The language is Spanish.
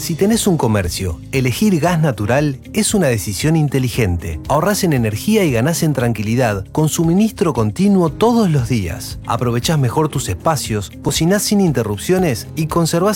Si tenés un comercio, elegir gas natural es una decisión inteligente. Ahorrás en energía y ganás en tranquilidad con suministro continuo todos los días. Aprovechás mejor tus espacios, cocinás sin interrupciones y conservás